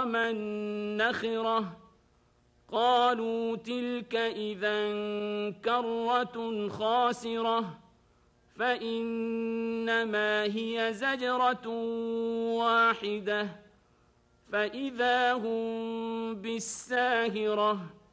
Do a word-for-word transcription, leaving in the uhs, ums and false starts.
كراما نخرة قالوا تلك إذا كرة خاسرة فإنما هي زجرة واحدة فإذا هم بالساهرة